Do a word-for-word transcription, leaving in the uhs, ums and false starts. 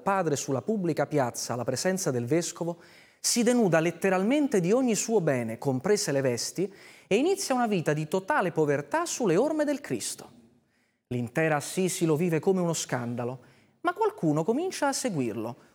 padre sulla pubblica piazza alla presenza del vescovo, si denuda letteralmente di ogni suo bene, comprese le vesti, e inizia una vita di totale povertà sulle orme del Cristo. L'intera Assisi lo vive come uno scandalo, ma qualcuno comincia a seguirlo,